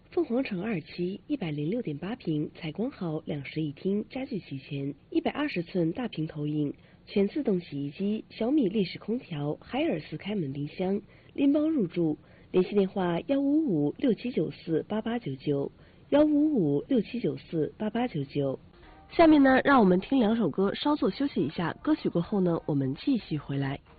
凤凰城2期106.8平，采光好，2室一厅，家具齐全，120寸大屏投影，全自动洗衣机，小米立式空调，海尔斯开门冰箱，拎包入住。联系电话15567948899，15567948899。下面呢，让我们听2首歌，稍作休息一下。歌曲过后呢，我们继续回来。